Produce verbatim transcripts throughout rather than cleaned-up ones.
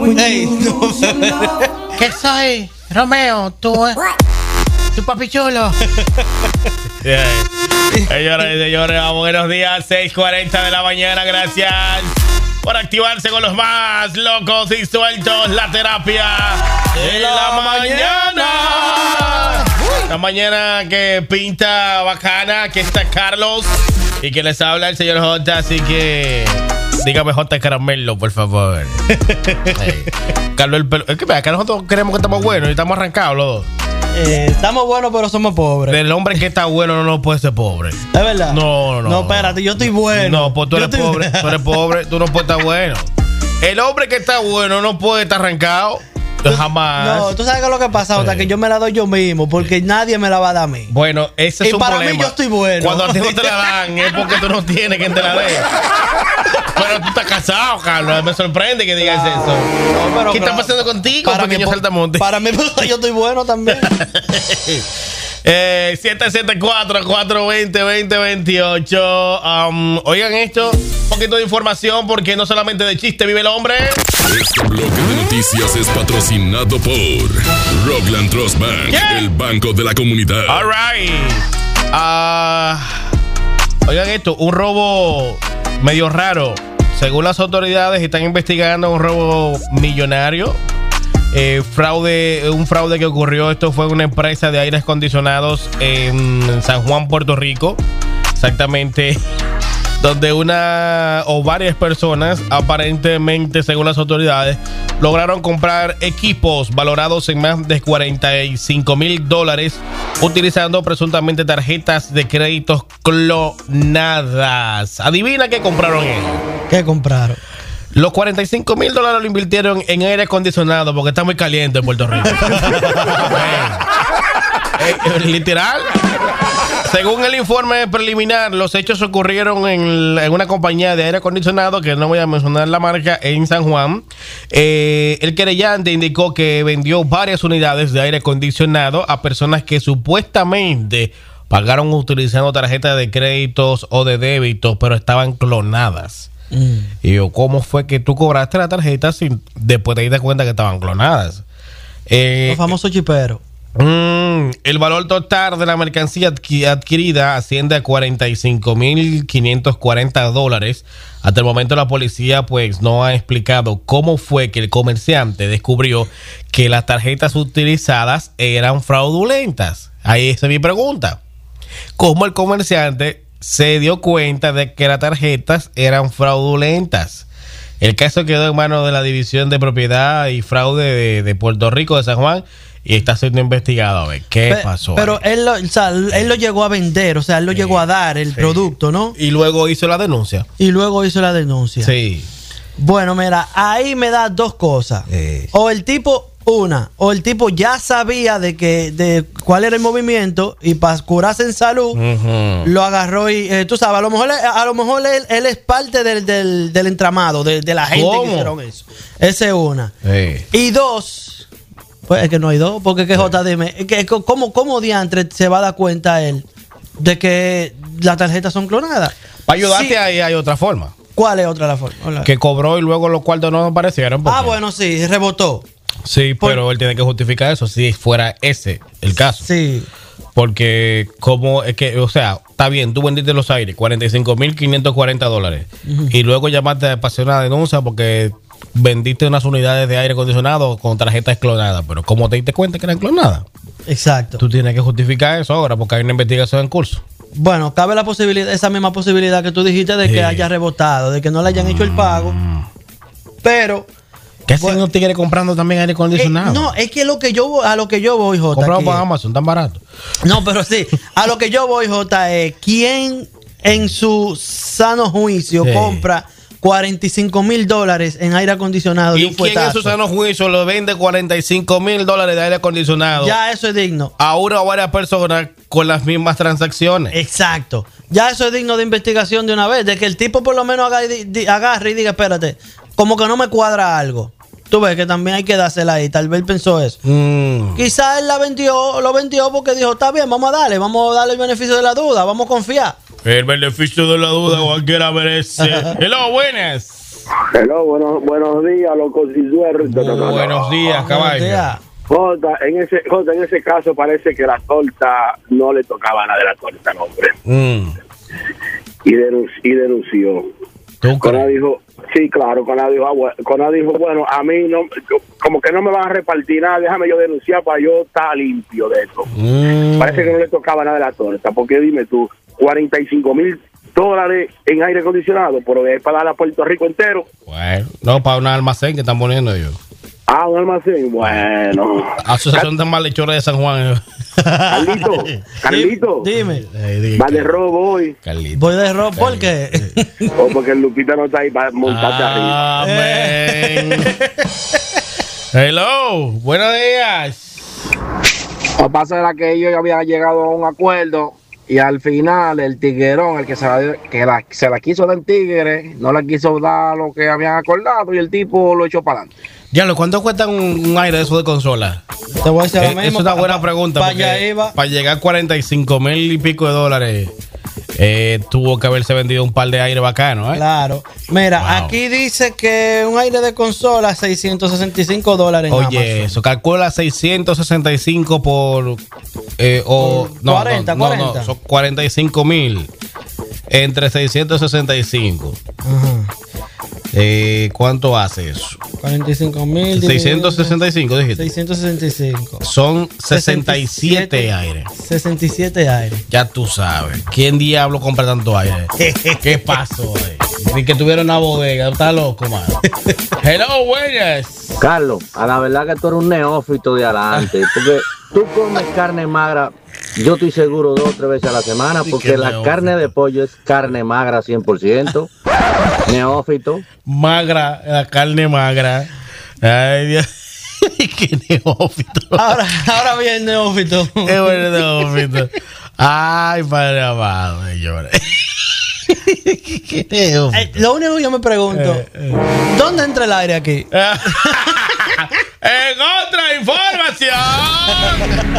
Hey, no. ¿Qué soy? Romeo, tú, tu papi chulo. Yeah. Señoras y señores, buenos días, seis cuarenta de la mañana. Gracias por activarse con los más locos y sueltos. La terapia de la, la mañana. mañana. La mañana que pinta bacana. Aquí está Carlos y que les habla el señor J. Así que dígame J. Caramelo, por favor. Hey. Carlos, el pelo. Es que acá nosotros queremos que estamos buenos y estamos arrancados los dos. Eh, estamos buenos, pero somos pobres. Del hombre que está bueno no, no puede ser pobre. ¿Es verdad? No, no. No, espérate, yo estoy bueno. No, pues tú eres estoy... pobre. Tú eres pobre, tú no puedes estar bueno. El hombre que está bueno no puede estar arrancado. Jamás. No, tú sabes que lo que pasa, Ota, sí. que yo me la doy yo mismo, porque sí. nadie me la va a dar a mí. Bueno, ese es y un para problema. mí yo estoy bueno. Cuando a ti no te la dan es porque tú no tienes quien te la dé. Pero tú estás casado, Carlos. Me sorprende que digas claro. eso. No, pero, ¿Qué claro. está pasando contigo, para pequeño mí, saltamonte? Para mí, yo estoy bueno también. Eh, siete siete cuatro, cuatro dos cero, dos cero dos ocho. Um, oigan esto, un poquito de información porque no solamente de chiste vive el hombre. Este bloque de noticias es patrocinado por Rockland Trust Bank, yeah. el banco de la comunidad. All right. Uh, oigan esto, un robo medio raro. Según las autoridades están investigando un robo millonario. Eh, fraude, un fraude que ocurrió. Esto fue en una empresa de aires acondicionados en San Juan, Puerto Rico. Exactamente. Donde una o varias personas, aparentemente, según las autoridades, lograron comprar equipos valorados en más de cuarenta y cinco mil dólares, utilizando presuntamente tarjetas de créditos clonadas. Adivina qué compraron ellos. ¿Qué compraron? Los cuarenta y cinco mil dólares lo invirtieron en aire acondicionado porque está muy caliente en Puerto Rico. eh, eh, literal. Según el informe preliminar, los hechos ocurrieron en, en una compañía de aire acondicionado, que no voy a mencionar la marca, en San Juan. Eh, el querellante indicó que vendió varias unidades de aire acondicionado a personas que supuestamente pagaron utilizando tarjetas de créditos o de débito, pero estaban clonadas. Mm. Y yo, ¿cómo fue que tú cobraste la tarjeta sin después te diste cuenta que estaban clonadas? Eh, Los famosos chiperos. Mm, el valor total de la mercancía adqu- adquirida asciende a cuarenta y cinco mil quinientos cuarenta dólares. Hasta el momento la policía pues no ha explicado cómo fue que el comerciante descubrió que las tarjetas utilizadas eran fraudulentas. Ahí está mi pregunta. ¿Cómo el comerciante se dio cuenta de que las tarjetas eran fraudulentas? El caso quedó en manos de la División de Propiedad y Fraude de, de Puerto Rico, de San Juan, y está siendo investigado a ver qué Pe- pasó. Pero ahí. él lo, o sea, él lo llegó a vender, o sea, él lo sí, llegó a dar el sí. producto, ¿no? Y luego hizo la denuncia. Y luego hizo la denuncia. Sí. Bueno, mira, ahí me da dos cosas. Sí. O el tipo, una, o el tipo ya sabía de que de cuál era el movimiento y para curarse en salud, uh-huh. lo agarró y eh, tú sabes, a lo mejor, a lo mejor él, él es parte del, del, del entramado, de, de la gente ¿Cómo? que hicieron eso. Esa es una. Sí. Y dos, pues es que no hay dos, porque que sí. J, dime, que, ¿cómo, ¿cómo diantre se va a dar cuenta él de que las tarjetas son clonadas? Para ayudarte sí. ahí hay otra forma. ¿Cuál es otra la forma? Hola. Que cobró y luego los cuartos no aparecieron. Ah, bueno, sí, rebotó. Sí, Por... pero él tiene que justificar eso si fuera ese el caso. Sí. Porque como es que, o sea, está bien, tú vendiste los aires, cuarenta y cinco mil quinientos cuarenta dólares. Uh-huh. Y luego llamaste a hacer una denuncia porque vendiste unas unidades de aire acondicionado con tarjetas clonadas. Pero ¿cómo te diste cuenta que eran clonadas? Exacto. Tú tienes que justificar eso ahora porque hay una investigación en curso. Bueno, cabe la posibilidad, esa misma posibilidad que tú dijiste de que sí. haya rebotado, de que no le hayan hecho el pago. Pero ¿qué hacen los tigres comprando también aire acondicionado? Eh, no, es que lo que yo a lo que yo voy, Jota. Comprado por Amazon, tan barato. No, pero sí, a lo que yo voy, Jota, es quién en su sano juicio sí. compra cuarenta y cinco mil dólares en aire acondicionado. ¿Y quién en su sano juicio lo vende cuarenta y cinco mil dólares de aire acondicionado? Ya eso es digno. A una o varias personas con las mismas transacciones. Exacto. Ya eso es digno de investigación de una vez. De que el tipo por lo menos haga, di, di, agarre y diga, espérate, como que no me cuadra algo. Tú ves que también hay que dársela ahí. Tal vez él pensó eso. Mm. Quizás él la vendió, lo vendió porque dijo, está bien, vamos a darle, vamos a darle el beneficio de la duda, vamos a confiar. El beneficio de la duda cualquiera merece. Hello, buenas. Hello, bueno, buenos días, loco, sin suerte. Buenos días, caballo. Jota, en ese, Jota, en ese caso parece que la torta no le tocaba nada de la torta, no, hombre. Mm. Y, denunci- y denunció. Cona dijo, sí, claro, Cona dijo, ah, bueno, Cona dijo, bueno, a mí no, yo, como que no me van a repartir nada, déjame yo denunciar para yo estar limpio de esto. Mm. Parece que no le tocaba nada de la torta, porque dime tú, cuarenta y cinco mil dólares en aire acondicionado, pero es para dar a Puerto Rico entero. Bueno, no, para un almacén que están poniendo ellos. Ah, un almacén, bueno. Asociación de Malhechores de San Juan. Carlito, Carlito. Dime. Va de robo hoy. Carlito. Voy de robo, ¿por qué? O porque el Lupita no está ahí para montarte arriba. Amén. Hello, buenos días. Lo que pasa era que ellos habían llegado a un acuerdo y al final el tiguerón, el que se la, que la, se la quiso dar en Tigre, no le quiso dar lo que habían acordado y el tipo lo echó para adelante. Diablo, ¿cuánto cuesta un, un aire de eso de consola? Te voy a decir Eh, lo mismo. es una pa- buena pa- pregunta. pa' porque allá iba. Para llegar a cuarenta y cinco mil y pico de dólares, eh, tuvo que haberse vendido un par de aire bacano, ¿eh? Claro. Mira, Wow. aquí dice que un aire de consola, seiscientos sesenta y cinco dólares en Oye, Amazon. eso calcula seiscientos sesenta y cinco por. Eh, o, Por no, cuarenta, no, no, cuarenta. no, son cuarenta y cinco mil entre seiscientos sesenta y cinco. Ajá. Eh, ¿Cuánto hace eso? cuarenta y cinco mil. seiscientos sesenta y cinco, dijiste. seiscientos sesenta y cinco. Son sesenta y siete aires. sesenta y siete aires. Ya tú sabes. ¿Quién diablo compra tanto aire? ¿Qué pasó? eh? Ni que tuviera una bodega. Está loco, mano. Hello, buenas. Carlos, a la verdad que tú eres un neófito de adelante, porque tú comes carne magra, yo estoy seguro dos o tres veces a la semana, porque qué la neófito. carne de pollo es carne magra cien por ciento, neófito. Magra, la carne magra. Ay, Dios. Qué neófito. Ahora, ahora bien, neófito. Qué bueno neófito. Ay, padre amado, señores. Qué neófito. Eh, lo único que yo me pregunto, Eh, eh. ¿dónde entra el aire aquí? En otra información,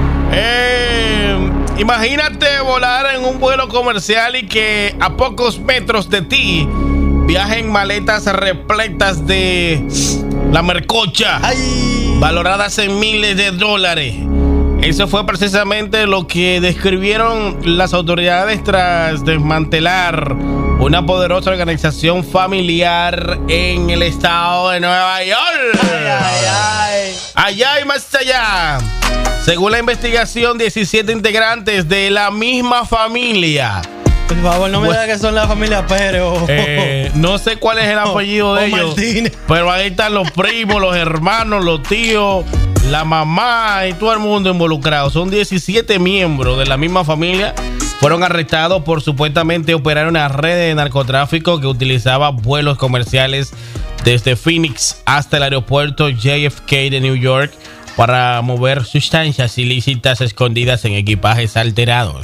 eh, imagínate volar en un vuelo comercial y que a pocos metros de ti viajen maletas repletas de la mercocha, Ay. valoradas en miles de dólares. Eso fue precisamente lo que describieron las autoridades tras desmantelar una poderosa organización familiar en el estado de Nueva York. Ay, ay, ay. Allá y más allá. Según la investigación, diecisiete integrantes de la misma familia. Por favor, no me Bueno. digas que son la familia Pérez o- Eh, no sé cuál es el apellido o de ellos, Martínez. pero ahí están los primos, los hermanos, los tíos, la mamá y todo el mundo involucrado. Son diecisiete miembros de la misma familia. Fueron arrestados por supuestamente operar una red de narcotráfico que utilizaba vuelos comerciales desde Phoenix hasta el aeropuerto J F K de New York para mover sustancias ilícitas escondidas en equipajes alterados.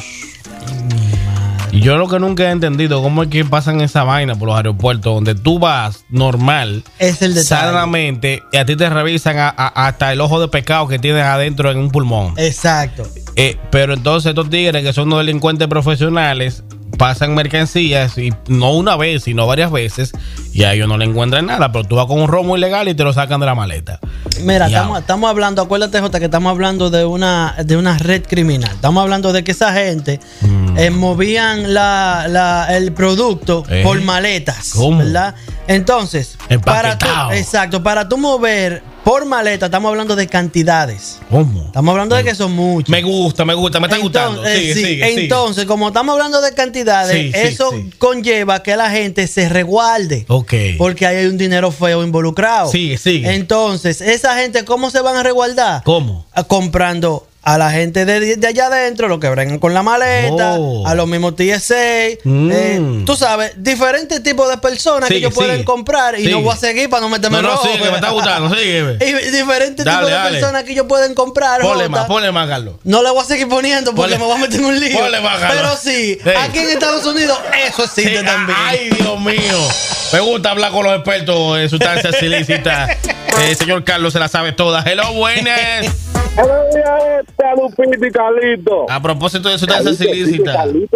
Y yo lo que nunca he entendido, cómo es que pasan esa vaina por los aeropuertos donde tú vas normal, Es el detalle. sanamente, y a ti te revisan a- a- hasta el ojo de pescado que tienes adentro en un pulmón. Exacto. Eh, pero entonces estos tigres que son unos delincuentes profesionales pasan mercancías y no una vez, sino varias veces, y a ellos no le encuentran nada, pero tú vas con un romo ilegal y te lo sacan de la maleta. Mira, Ya. estamos, estamos hablando, acuérdate, Jota, que estamos hablando de una, de una red criminal. Estamos hablando de que esa gente Mm. eh, movían la, la- el producto Eh. por maletas. ¿Cómo? ¿Verdad? Entonces, para tú, Empaquetado. exacto, para tú mover por maleta, estamos hablando de cantidades. ¿Cómo? Estamos hablando de que son muchos. Me gusta, me gusta, me está gustando. Entonces, Sigue, sí, sigue, sigue. entonces, como estamos hablando de cantidades, Sí, sí, eso sí. conlleva que la gente se resguarde. Ok. Porque ahí hay un dinero feo involucrado. Sigue, sigue. Entonces, esa gente, ¿cómo se van a resguardar? ¿Cómo? A- comprando a la gente de, de allá adentro, lo que brincan con la maleta, Oh. a los mismos T S A. Mm. eh, tú sabes, diferentes tipos de personas que Sigue, ellos pueden sigue. comprar y Sigue. no voy a seguir para no meterme No, no, en rojo. sigue, me está gustando, sigue. Y diferentes Dale, tipos de dale. personas que ellos pueden comprar. Ponle Jota. más, ponle más, Carlos. No le voy a seguir poniendo porque Ponle- me voy a meter en un lío. ponle más, Carlos. Pero sí, Sí. aquí en Estados Unidos eso existe Sí, también. Ay, Dios mío. Me gusta hablar con los expertos en sustancias ilícitas. Eh, señor Carlos se la sabe todas. Hello, buenas. Buenos días, este Lupita y Carlito. A propósito de sustancias Carlito, ilícitas. Carlito,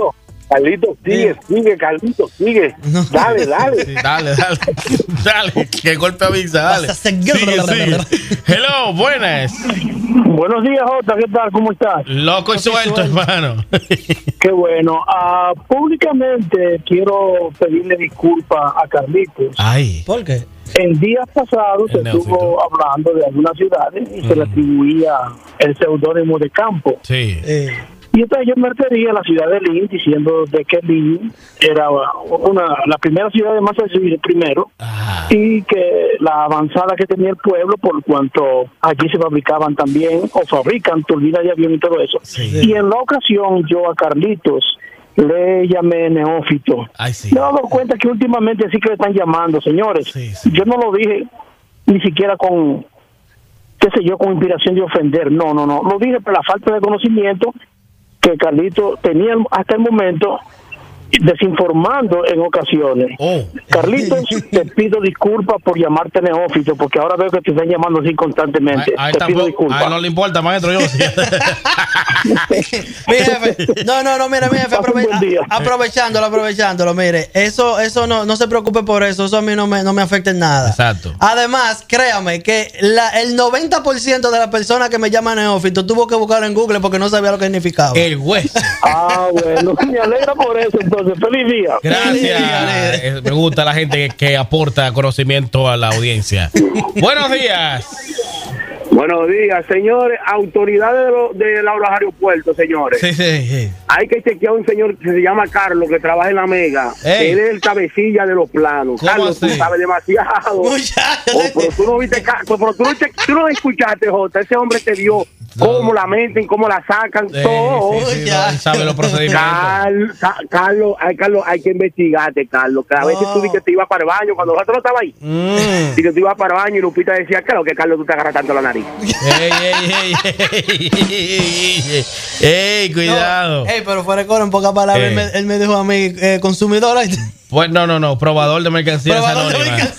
Carlito, sigue, sí. sigue, Carlito, sigue. No. Dale, dale. Sí, dale, dale. Dale, que golpe avisa, dale. Sigue, sigue. Hello, buenas. Buenos días, Jota, ¿qué tal? ¿Cómo estás? Loco y suelto, suelto, hermano. Qué bueno. Uh, públicamente quiero pedirle disculpas a Carlitos. Ay. ¿Por qué? En días pasados el se neófito. estuvo hablando de algunas ciudades y mm. se le atribuía el seudónimo de Campo. Sí. Eh, Y entonces yo me refería a la ciudad de Lynn, diciendo de que Lynn era una la primera ciudad de Massachusetts primero, ah. y que la avanzada que tenía el pueblo, por cuanto aquí se fabricaban también, o fabrican turbinas de avión y todo eso. Sí. Y en la ocasión yo a Carlitos le llamé neófito. Ay, sí. Me he dado cuenta que últimamente sí que le están llamando, señores. Sí, sí. Yo no lo dije ni siquiera con, qué sé yo, con inspiración de ofender. No, no, no. Lo dije por la falta de conocimiento que Carlito tenía hasta el momento, desinformando en ocasiones. Oh. Carlitos, te pido disculpas por llamarte neófito, porque ahora veo que te están llamando así constantemente. A, a te pido disculpas. A él no le importa, maestro. Yo mi jefe, no, no, no, mire, mi jefe, aprove aprovechándolo, aprovechándolo, mire, eso, eso no, no se preocupe por eso, eso a mí no me, no me afecta en nada. Exacto. Además, créame que la, el noventa por ciento de las personas que me llaman neófito tuvo que buscarlo en Google porque no sabía lo que significaba. El hueso. Ah, bueno, me alegra por eso, entonces, feliz día. Gracias. Me gusta la gente que, que aporta conocimiento a la audiencia. Buenos días. Buenos días, señores. Autoridades de, lo, de los aeropuertos, señores. Sí, sí, sí. Hay que chequear a un señor que se llama Carlos, que trabaja en la Mega. Ey. Él es el cabecilla de los planos. Carlos, así? Tú sabes demasiado. Oh, pero tú no viste, pero tú no, tú no escuchaste, Jota. Ese hombre te dio cómo la meten, cómo la sacan, eh, todo. Sí, sí, sí, sabe los procedimientos. Carlos, Carlos, hay, Carlos, hay que investigarte, Carlos. Que a veces oh. tú dices que te ibas para el baño cuando nosotros no estábamos ahí. Mm. Y que tú ibas para el baño y Lupita decía, claro, que Carlos tú te agarras tanto la nariz. ey, ey, ey, ey, ey, cuidado. No, ey, pero fuera de coro, en pocas palabras, él me, él me dijo a mí, eh, consumidor. Pues no, no, no, probador de mercancías anónimas.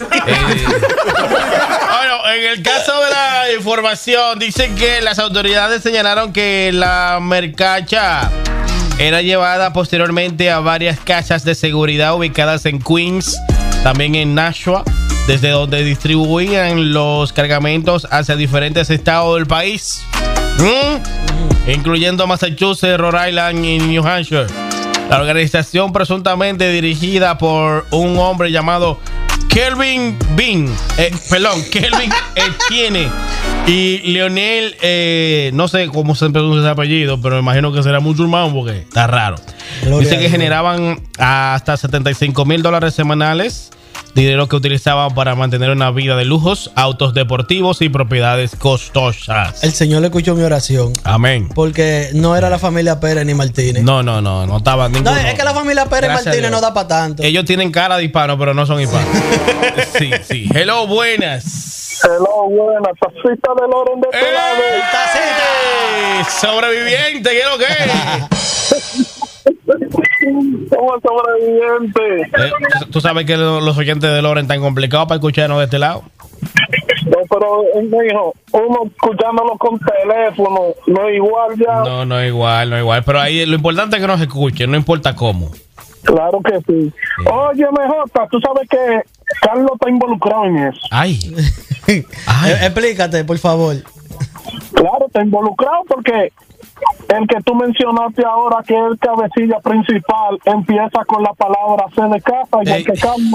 En el caso de la información, dicen que las autoridades señalaron que la mercacha era llevada posteriormente a varias casas de seguridad ubicadas en Queens, también en Nashua, desde donde distribuían los cargamentos hacia diferentes estados del país, ¿Mm? incluyendo Massachusetts, Rhode Island y New Hampshire. La organización, presuntamente dirigida por un hombre llamado Kelvin Bean, eh, perdón, Kelvin Etienne y Leonel, eh, no sé cómo se pronuncia ese apellido, pero me imagino que será musulmán porque está raro. Dice que generaban hasta setenta y cinco mil dólares semanales, dinero que utilizaban para mantener una vida de lujos, autos deportivos y propiedades costosas. El Señor le escuchó mi oración. Amén. Porque no era la familia Pérez ni Martínez. No, no, no, no estaba ninguno. No, es que la familia Pérez y Martínez no da para tanto. Ellos tienen cara de hispanos, pero no son hispanos. Sí, sí. Hello, buenas. Hello, buenas. Tacita de Loren de este lado. ¡Tacita! Sobreviviente, ¿qué es lo que es? Somos sobrevivientes. Eh, ¿Tú sabes que los oyentes de Loren están complicados para escucharnos de este lado? No, pero, hijo, uno escuchándolo con teléfono, no es igual ya. No, no es igual, no es igual. Pero ahí lo importante es que nos escuchen, no importa cómo. Claro que sí. sí. Oye, M J, tú sabes que Carlos está involucrado en eso. Ay. Ay. Explícate, por favor. Claro, está involucrado porque el que tú mencionaste ahora, que es el cabecilla principal, empieza con la palabra C de casa y el que cambia.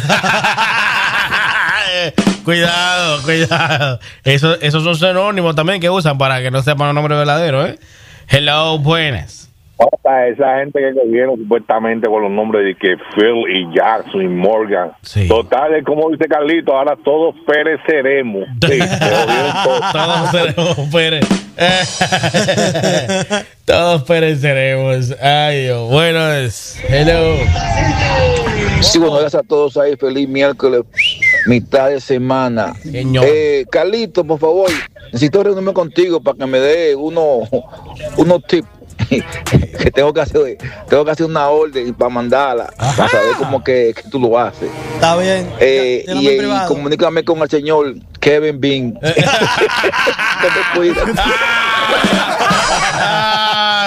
Cuidado, cuidado. Eso, esos son sinónimos también que usan para que no sepan los nombres verdaderos, ¿eh? Hello, buenas. Hasta esa gente que cogieron supuestamente con los nombres de que Phil y Jackson y Morgan. Sí. Total, es como dice Carlito, ahora todos pereceremos. Sí, todos. todos seremos Pérez. Todos pereceremos. Ay, Dios. Buenas. Hello. Sí, buenos días a todos ahí. Feliz miércoles, mitad de semana. Eh, Carlito, por favor, necesito reunirme contigo para que me dé unos unos tips. Que tengo que hacer tengo que hacer una orden para mandarla. Ajá. Para saber cómo que, que tú lo haces. Está bien. Eh, y, y comunícame con el señor Kevin Bean.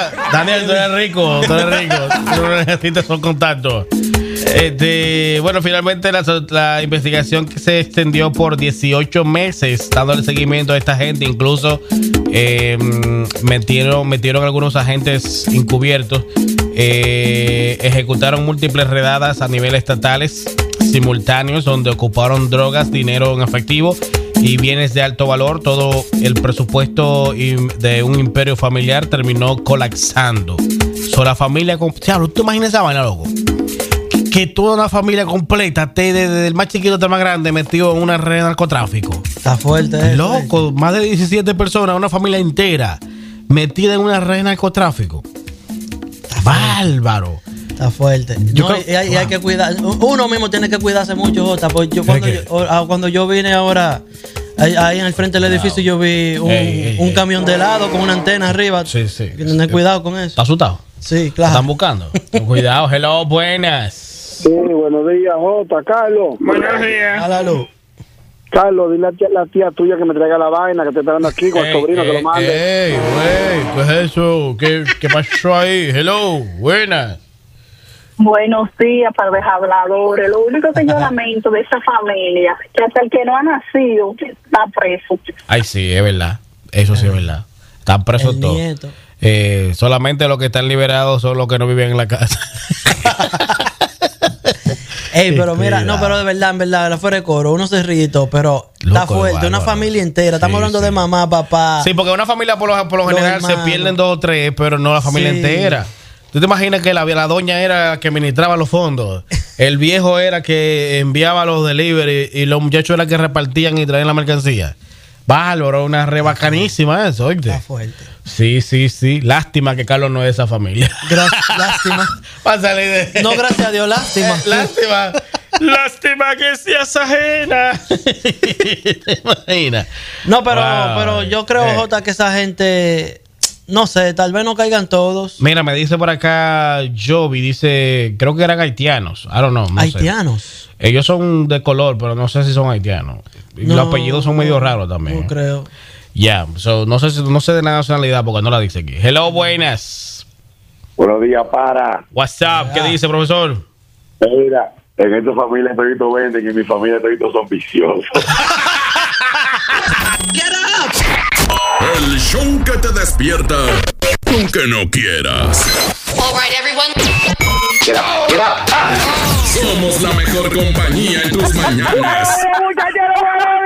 Daniel, tú eres rico, tú eres rico. Tú no necesitas esos contactos. Este, bueno, finalmente la, la investigación que se extendió por dieciocho meses, dándole seguimiento a esta gente, incluso eh, metieron, metieron algunos agentes encubiertos, eh, ejecutaron múltiples redadas a nivel estatales simultáneos, donde ocuparon drogas, dinero en efectivo y bienes de alto valor. Todo el presupuesto de un imperio familiar terminó colapsando. So, la familia, o sea, ¿tú te imaginas esa vaina, loco? Que toda una familia completa esté desde el más chiquito hasta el más grande metido en una red de narcotráfico. Está fuerte. Loco, más de diecisiete personas, una familia entera metida en una red de narcotráfico. Está bárbaro. Está fuerte. No, creo, y, hay, wow. y hay que cuidar. Uno mismo tiene que cuidarse mucho, Jota. Porque yo cuando, yo, cuando yo vine ahora, ahí, ahí en el frente del edificio, yo vi un, ey, ey, un camión ey, de helado con una antena arriba. Sí, sí. Tener cuidado con eso. ¿Estás asustado? Sí, claro. ¿Están buscando? Cuidado, hello, buenas. Sí, buenos días, Jota. Carlos. Buenos días. Háblalo. Carlos, dile a la tía tuya que me traiga la vaina que te está dando aquí con ey, el sobrino ey, que lo mande. Ey, güey, ¿qué es eso? ¿Qué, ¿Qué pasó ahí? Hello, buenas. Buenos días, para los habladores. Lo único que yo lamento de esa familia es que hasta el que no ha nacido está preso. Ay, sí, es verdad. Eso sí es verdad. Están presos el todos. Nieto. Eh, solamente los que están liberados son los que no viven en la casa. Ey, pero mira, no, pero de verdad, en verdad, fuera de coro, uno se ríe, pero loco, está fuerte, bárbaro. Una familia entera. Estamos sí, hablando sí. de mamá, papá. Sí, porque una familia por lo, por lo general hermanos. Se pierden dos o tres, pero no la familia sí. entera. ¿Tú te imaginas que la, la doña era la que administraba los fondos? El viejo era que enviaba los delivery y los muchachos eran que repartían y traían la mercancía. Bárbaro, una re bacanísima eso, ¿oíste? Está fuerte. Sí, sí, sí. Lástima que Carlos no es esa familia. Gracias, lástima. Pásale de... No, gracias a Dios, lástima. Eh, lástima. Lástima que seas ajena. ¿Te imaginas? No, pero, wow. pero yo creo, eh. Jota, que esa gente... No sé, tal vez no caigan todos. Mira, me dice por acá Jovi, dice, creo que eran haitianos. I don't know, no ¿Haitianos? Sé. Ellos son de color, pero no sé si son haitianos. No, los apellidos son medio raros también. No creo. Ya, yeah, so, no sé si no sé de la nacionalidad porque no la dice aquí. Hello, buenas. Buenos días, para. What's up? ¿Qué dice, profesor? Mira, en esta familia toditos venden y en mi familia toditos son viciosos. Get up. El show que te despierta aunque no quieras. All right, everyone. Get up, get up. Somos la mejor compañía en tus mañanas.